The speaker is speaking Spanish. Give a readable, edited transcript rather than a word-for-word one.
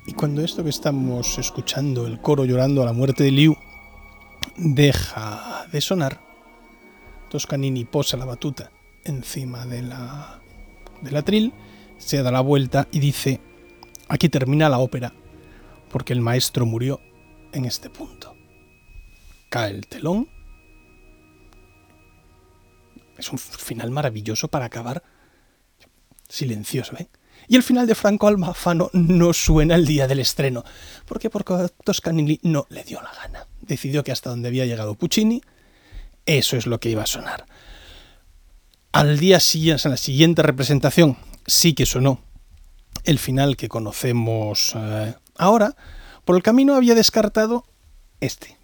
Y cuando esto que estamos escuchando, el coro llorando a la muerte de Liu, deja de sonar, Toscanini posa la batuta encima del atril, se da la vuelta y dice: aquí termina la ópera, porque el maestro murió en este punto. Cae el telón. Es un final maravilloso para acabar silencioso, ¿eh? Y el final de Franco Alfano no suena el día del estreno. ¿Por qué? Porque a Toscanini no le dio la gana. Decidió que hasta donde había llegado Puccini, eso es lo que iba a sonar. Al día siguiente, en la siguiente representación, sí que sonó el final que conocemos ahora. Por el camino había descartado este.